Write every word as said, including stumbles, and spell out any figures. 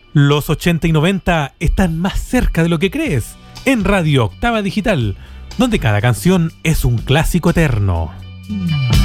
Los ochenta y noventa están más cerca de lo que crees, en Radio Octava Digital, donde cada canción es un clásico eterno.